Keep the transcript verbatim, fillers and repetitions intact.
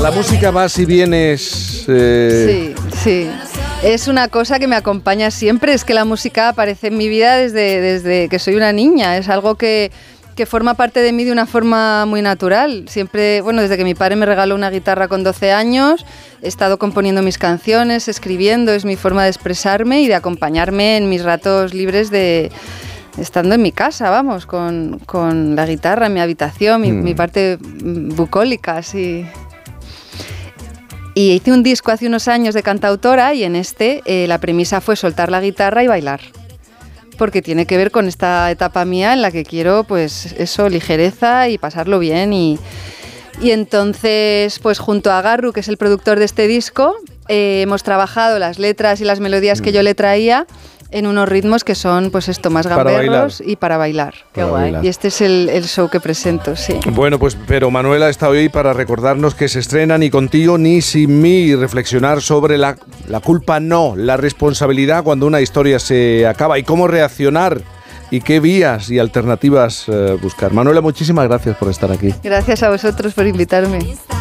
la música vas y vienes... Eh... Sí, sí. Es una cosa que me acompaña siempre, es que la música aparece en mi vida desde, desde que soy una niña, es algo que, que forma parte de mí de una forma muy natural. Siempre, bueno, desde que mi padre me regaló una guitarra con doce años, he estado componiendo mis canciones, escribiendo, es mi forma de expresarme y de acompañarme en mis ratos libres de... estando en mi casa, vamos, con, con la guitarra en mi habitación, mi, mm. mi parte bucólica, así... Y hice un disco hace unos años de cantautora y en este eh, la premisa fue soltar la guitarra y bailar. Porque tiene que ver con esta etapa mía en la que quiero, pues, eso, ligereza y pasarlo bien. Y, y entonces, pues, junto a Garru, que es el productor de este disco, eh, hemos trabajado las letras y las melodías mm. que yo le traía en unos ritmos que son, pues esto, más gamberros y para bailar. Qué guay. Bailar. Y este es el, el show que presento, sí. Bueno, pues, pero Manuela está hoy para recordarnos que se estrena Ni contigo ni sin mí y reflexionar sobre la, la culpa no, la responsabilidad cuando una historia se acaba y cómo reaccionar y qué vías y alternativas eh, buscar. Manuela, muchísimas gracias por estar aquí. Gracias a vosotros por invitarme.